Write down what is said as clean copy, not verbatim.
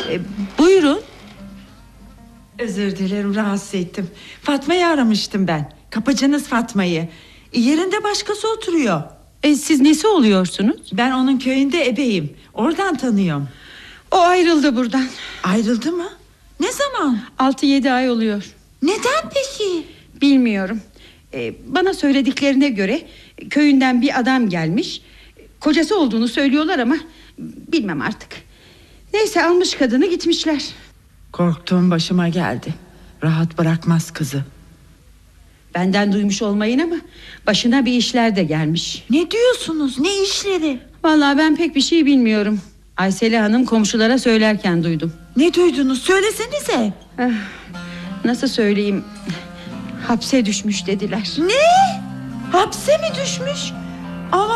Buyurun. Özür dilerim, rahatsız ettim. Fatma'yı aramıştım ben. Kapıcınız Fatma'yı. Yerinde başkası oturuyor. Siz nesi oluyorsunuz? Ben onun köyünde ebeyim. Oradan tanıyorum. O ayrıldı buradan. Ayrıldı mı? Ne zaman? 6-7 ay oluyor. Neden peki? Bilmiyorum. Bana söylediklerine göre köyünden bir adam gelmiş. Kocası olduğunu söylüyorlar ama bilmem artık. Neyse, almış kadını gitmişler. Korktuğum başıma geldi. Rahat bırakmaz kızı. Benden duymuş olmayın ama başına bir işler de gelmiş. Ne diyorsunuz? Ne işleri? Vallahi ben pek bir şey bilmiyorum. Aysel Hanım komşulara söylerken duydum. Ne duydunuz? Söylesenize. Nasıl söyleyeyim? Hapse düşmüş dediler. Ne? Hapse mi düşmüş? Ama